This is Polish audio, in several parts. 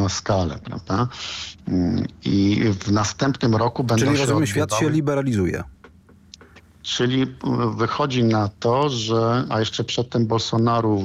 o skalę, prawda? I w następnym roku będą Czyli się rozumiem, świat odbywały... się liberalizuje. Czyli wychodzi na to, że, a jeszcze przedtem Bolsonaro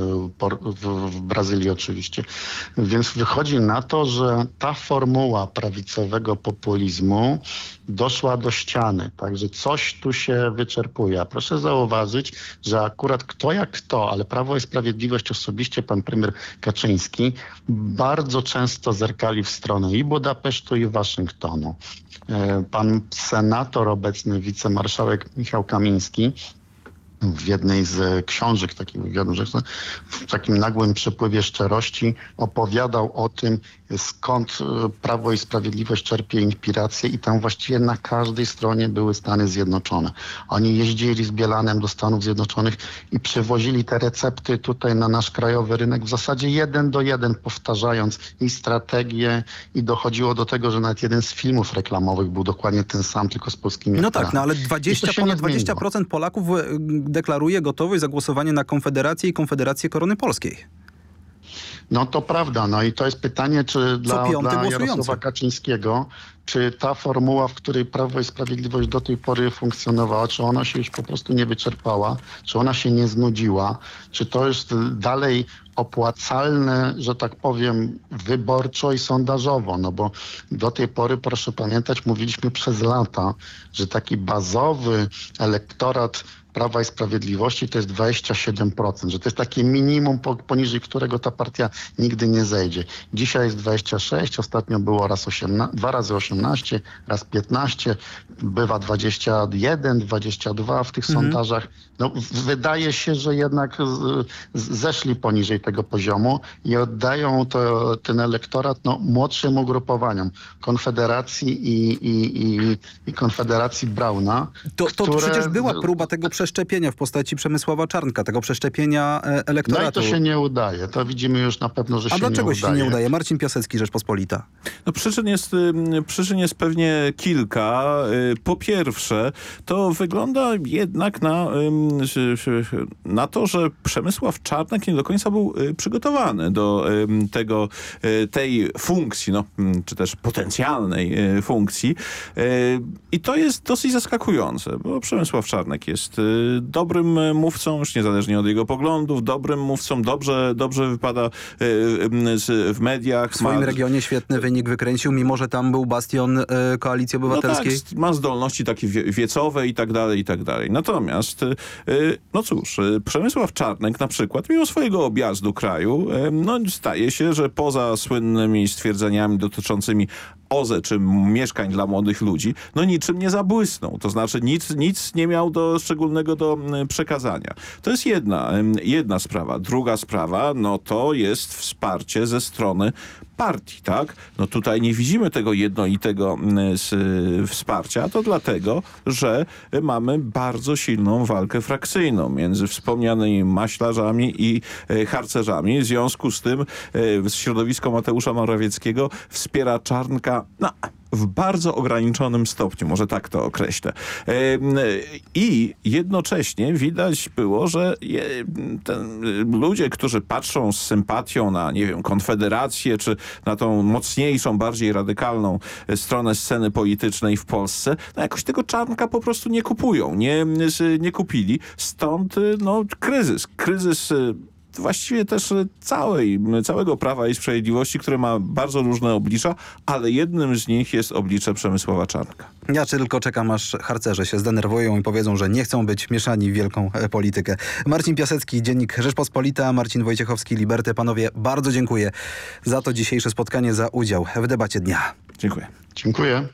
w Brazylii oczywiście, więc wychodzi na to, że ta formuła prawicowego populizmu doszła do ściany, także coś tu się wyczerpuje. A proszę zauważyć, że akurat kto jak kto, ale Prawo i Sprawiedliwość, osobiście pan premier Kaczyński, bardzo często zerkali w stronę i Budapesztu, i Waszyngtonu. Pan senator, obecny wicemarszałek Michał Kamiński, w jednej z książek, takich wywiadów, że w takim nagłym przepływie szczerości opowiadał o tym, skąd Prawo i Sprawiedliwość czerpie inspirację i tam właściwie na każdej stronie były Stany Zjednoczone. Oni jeździli z Bielanem do Stanów Zjednoczonych i przywozili te recepty tutaj na nasz krajowy rynek w zasadzie 1:1, powtarzając i strategię, i dochodziło do tego, że nawet jeden z filmów reklamowych był dokładnie ten sam, tylko z polskimi No aktorami. tak, no ale ponad zmieniło. 20% Polaków deklaruje gotowość za głosowanie na Konfederację i Konfederację Korony Polskiej. No to prawda. No i to jest pytanie, czy dla głosujący. Jarosława Kaczyńskiego, czy ta formuła, w której Prawo i Sprawiedliwość do tej pory funkcjonowała, czy ona się już po prostu nie wyczerpała, czy ona się nie znudziła, czy to jest dalej opłacalne, że tak powiem, wyborczo i sondażowo, no bo do tej pory, proszę pamiętać, mówiliśmy przez lata, że taki bazowy elektorat Prawa i Sprawiedliwości to jest 27%, że to jest takie minimum, poniżej którego ta partia nigdy nie zejdzie. Dzisiaj jest 26, ostatnio było dwa razy 18, raz 15, bywa 21, 22 w tych sondażach. No, wydaje się, że jednak zeszli poniżej tego poziomu i oddają ten elektorat młodszym ugrupowaniom Konfederacji i Konfederacji Brauna. To przecież była próba tego przeszczepienia w postaci Przemysława Czarnka, tego przeszczepienia elektoratu. No i to się nie udaje. To widzimy już na pewno, że się nie udaje. A dlaczego się nie udaje? Marcin Piasecki, Rzeczpospolita. No przyczyn jest pewnie kilka. Po pierwsze, to wygląda jednak na to, że Przemysław Czarnek nie do końca był przygotowany do tej funkcji, czy też potencjalnej funkcji. I to jest dosyć zaskakujące, bo Przemysław Czarnek jest dobrym mówcą, już niezależnie od jego poglądów, dobrym mówcą, dobrze wypada w mediach. W swoim regionie świetny wynik wykręcił, mimo że tam był bastion Koalicji Obywatelskiej. No tak, ma zdolności takie wiecowe i tak dalej. Natomiast, no cóż, Przemysław Czarnek na przykład, mimo swojego objazdu kraju, staje się, że poza słynnymi stwierdzeniami dotyczącymi OZE czy mieszkań dla młodych ludzi, niczym nie zabłysnął. To znaczy nic nie miał szczególnego do przekazania. To jest jedna sprawa. Druga sprawa, to jest wsparcie ze strony partii, tak? Tutaj nie widzimy tego jednolitego wsparcia. To dlatego, że mamy bardzo silną walkę frakcyjną między wspomnianymi maślarzami i harcerzami. W związku z tym środowisko Mateusza Morawieckiego wspiera Czarnka w bardzo ograniczonym stopniu, może tak to określę. I jednocześnie widać było, że ludzie, którzy patrzą z sympatią na, Konfederację, czy na tą mocniejszą, bardziej radykalną stronę sceny politycznej w Polsce, jakoś tego Czarnka po prostu nie kupują, nie kupili. Stąd kryzys właściwie też całego Prawa i Sprawiedliwości, które ma bardzo różne oblicza, ale jednym z nich jest oblicze Przemysława Czarnka. Ja tylko czekam, aż harcerze się zdenerwują i powiedzą, że nie chcą być mieszani w wielką politykę. Marcin Piasecki, Dziennik Rzeczpospolita, Marcin Wojciechowski, Liberty. Panowie, bardzo dziękuję za to dzisiejsze spotkanie, za udział w debacie dnia. Dziękuję. Dziękuję.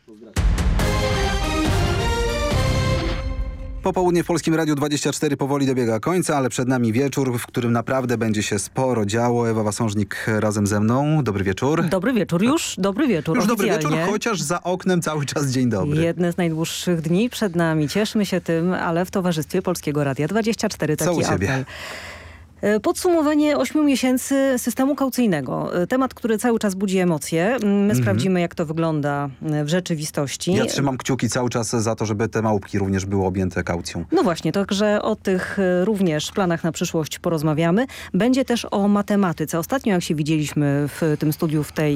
Popołudnie w Polskim Radiu 24 powoli dobiega końca, ale przed nami wieczór, w którym naprawdę będzie się sporo działo. Ewa Wasążnik razem ze mną. Dobry wieczór. Dobry wieczór. Już dobry wieczór. Już dobry wieczór, chociaż za oknem cały czas dzień dobry. Jedne z najdłuższych dni przed nami. Cieszmy się tym, ale w towarzystwie Polskiego Radia 24 taki Co u ciebie? apel. Podsumowanie 8 miesięcy systemu kaucyjnego. Temat, który cały czas budzi emocje. My sprawdzimy, jak to wygląda w rzeczywistości. Ja trzymam kciuki cały czas za to, żeby te małpki również były objęte kaucją. No właśnie, także o tych również planach na przyszłość porozmawiamy. Będzie też o matematyce. Ostatnio, jak się widzieliśmy w tym studiu, w tej